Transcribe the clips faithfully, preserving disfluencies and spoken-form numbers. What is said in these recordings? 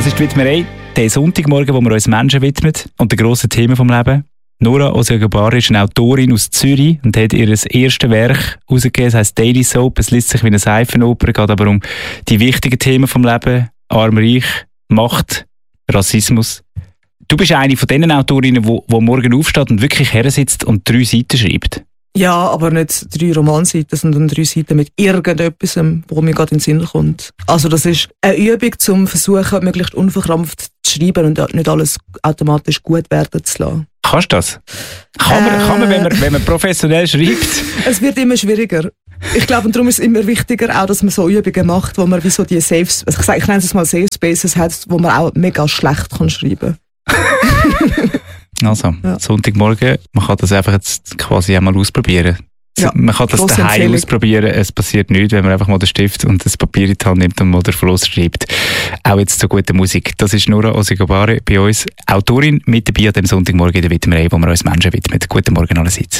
Das ist die Widmerei, der Sonntagmorgen, wo wir uns Menschen widmen und den grossen Themen vom Leben. Nora Osiagbari ist eine Autorin aus Zürich und hat ihr erstes Werk herausgegeben, das heisst Daily Soap. Es liest sich wie eine Seifenoper, geht aber um die wichtigen Themen vom Leben. Arm, Reich, Macht, Rassismus. Du bist eine von diesen Autorinnen, die, die morgen aufsteht und wirklich hersitzt und drei Seiten schreibt. Ja, aber nicht drei Romanseiten, sondern drei Seiten mit irgendetwas, wo mir gerade in den Sinn kommt. Also das ist eine Übung, um versuchen, möglichst unverkrampft zu schreiben und nicht alles automatisch gut werden zu lassen. Kannst du das? Kann man, äh, kann man, wenn man, wenn man professionell schreibt? Es wird immer schwieriger. Ich glaube, und darum ist es immer wichtiger, auch, dass man so Übungen macht, wo man wie so die Safe, also ich, sage, ich nenne es mal Safe Spaces hat, wo man auch mega schlecht kann schreiben kann. Also, ja. Sonntagmorgen, man kann das einfach jetzt quasi einmal ausprobieren. Ja, man kann das daheim ausprobieren, es passiert nichts, wenn man einfach mal den Stift und das Papier in die Hand nimmt und mal den Fluss schreibt. Auch jetzt zu guter Musik. Das ist Nora Osiagbari bei uns, Autorin, mit dabei an dem Sonntagmorgen in der Widmerei, wo wir uns Menschen widmen. Guten Morgen allerseits.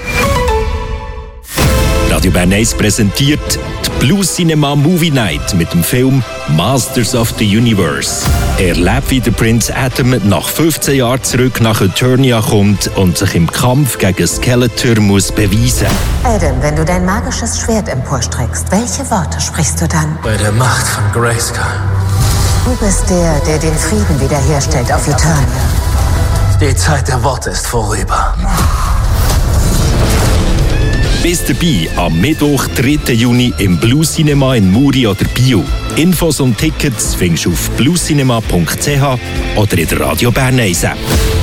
Radio Bern eins präsentiert die Blue Cinema Movie Night mit dem Film Masters of the Universe. Er lebt, wie der Prinz Adam nach fünfzehn Jahren zurück nach Eternia kommt und sich im Kampf gegen Skeletor muss beweisen. Adam, wenn du dein magisches Schwert emporstreckst, welche Worte sprichst du dann? Bei der Macht von Grayskull. Du bist der, der den Frieden wiederherstellt auf Eternia. Die Zeit der Worte ist vorüber. Bist dabei am Mittwoch, dritten Juni im Blue Cinema in Muri oder Biel. Infos und Tickets findest du auf bluecinema punkt c h oder in der Radio Bern eins App.